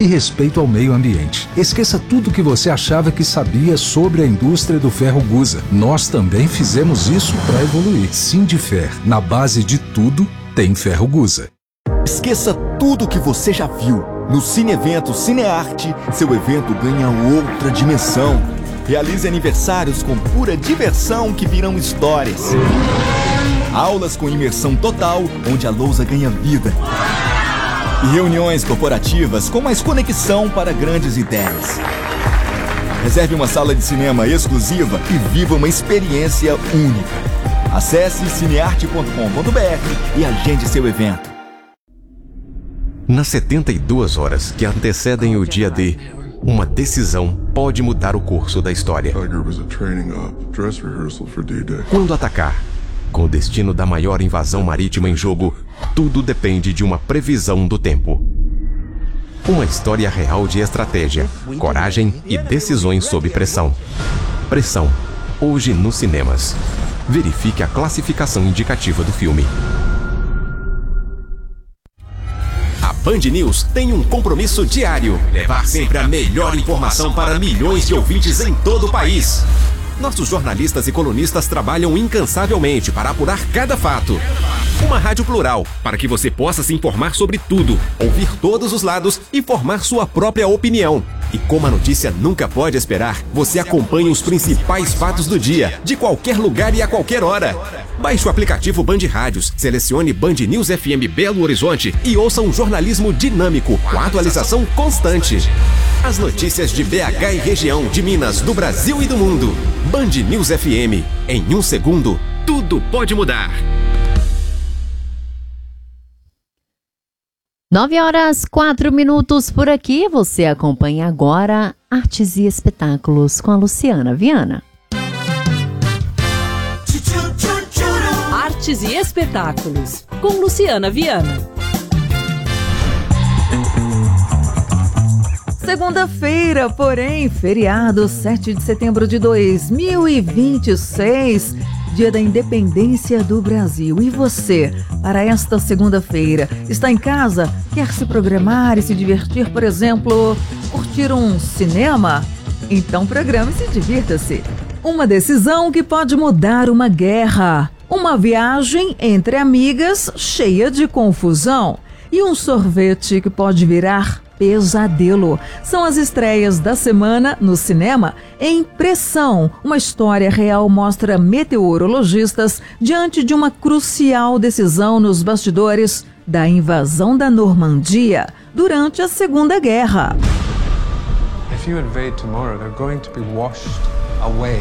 respeito ao meio ambiente. Esqueça tudo que você achava que sabia sobre a indústria do ferro Gusa. Nós também fizemos isso para evoluir. Sindifer, na base de tudo, tem ferro Gusa. Esqueça tudo que você já viu. No Cine Evento Cinearte, seu evento ganha outra dimensão. Realize aniversários com pura diversão que virão histórias. Aulas com imersão total, onde a lousa ganha vida. E reuniões corporativas com mais conexão para grandes ideias. Reserve uma sala de cinema exclusiva e viva uma experiência única. Acesse cinearte.com.br e agende seu evento. Nas 72 horas que antecedem o dia D, uma decisão pode mudar o curso da história. Quando atacar, com o destino da maior invasão marítima em jogo, tudo depende de uma previsão do tempo. Uma história real de estratégia, coragem e decisões sob pressão. Pressão, hoje nos cinemas. Verifique a classificação indicativa do filme. A Band News tem um compromisso diário: levar sempre a melhor informação para milhões de ouvintes em todo o país. Nossos jornalistas e colunistas trabalham incansavelmente para apurar cada fato. Uma rádio plural, para que você possa se informar sobre tudo, ouvir todos os lados e formar sua própria opinião. E como a notícia nunca pode esperar, você acompanha os principais fatos do dia, de qualquer lugar e a qualquer hora. Baixe o aplicativo Band Rádios, selecione Band News FM Belo Horizonte e ouça um jornalismo dinâmico, com atualização constante. As notícias de BH e região, de Minas, do Brasil e do mundo. Band News FM. Em um segundo, tudo pode mudar. 9h04 por aqui. Você acompanha agora Artes e Espetáculos com a Luciana Viana. Artes e Espetáculos com Luciana Viana. Segunda-feira, porém, feriado 7 de setembro de 2026, Dia da Independência do Brasil. E você, para esta segunda-feira, está em casa? Quer se programar e se divertir, por exemplo, curtir um cinema? Então programe-se e divirta-se. Uma decisão que pode mudar uma guerra. Uma viagem entre amigas cheia de confusão. E um sorvete que pode virar pesadelo. São as estreias da semana no cinema em Pressão. Uma história real mostra meteorologistas diante de uma crucial decisão nos bastidores da invasão da Normandia durante a Segunda Guerra. If you invade tomorrow, they're going to be washed away.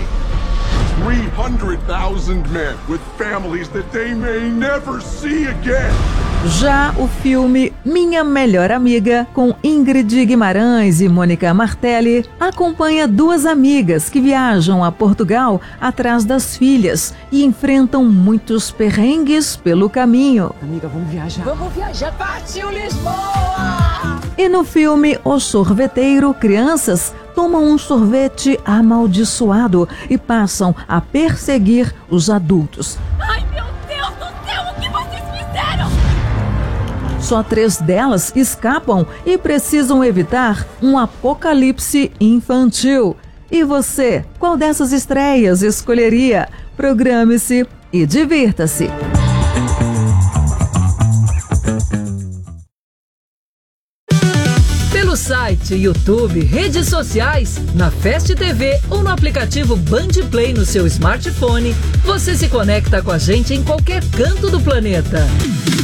300,000 men with families that they may never see again. Já o filme Minha Melhor Amiga, com Ingrid Guimarães e Mônica Martelli, acompanha duas amigas que viajam a Portugal atrás das filhas e enfrentam muitos perrengues pelo caminho. Amiga, vamos viajar. Vamos viajar. Partiu Lisboa! E no filme O Sorveteiro, crianças tomam um sorvete amaldiçoado e passam a perseguir os adultos. Ai, meu Deus do céu, o que vocês fizeram? Só 3 delas escapam e precisam evitar um apocalipse infantil. E você, qual dessas estreias escolheria? Programe-se e divirta-se. Pelo site, YouTube, redes sociais, na Fast TV ou no aplicativo Band Play no seu smartphone, você se conecta com a gente em qualquer canto do planeta.